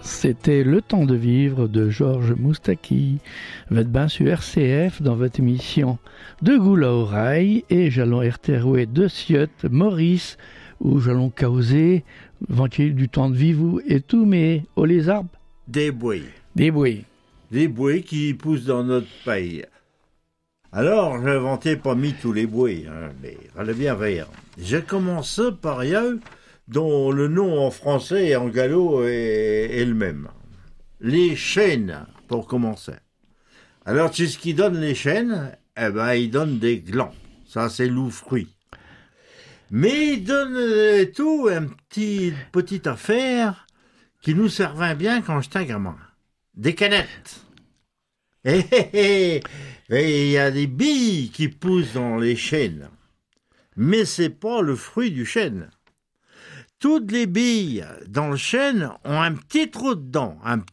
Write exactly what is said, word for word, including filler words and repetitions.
C'était Le temps de vivre de Georges Moustaki. Vous êtes bien sur R C F dans votre émission De Goula au Rail et j'allons erterouer de Siot, Maurice, où j'allons causer vantier du temps de vivre et tout, mais oh les arbres. Des bouées. Des bouées. Des bouées qui poussent dans notre pays. Alors, j'ai inventé pas mis tous les bouées, hein, mais allez bien rire. J'ai commencé par Yao, dont le nom en français et en gallo est, est le même. Les chênes, pour commencer. Alors, tu sais ce qui donne les chênes? Eh ben, ils donnent des glands. Ça, c'est loup-fruit. Mais ils donnent euh, tout, une petite, petite affaire qui nous servait bien quand j'étais gamin. Des canettes. Et il y a des billes qui poussent dans les chênes. Mais c'est pas le fruit du chêne. Toutes les billes dans le chêne ont un petit trou dedans, un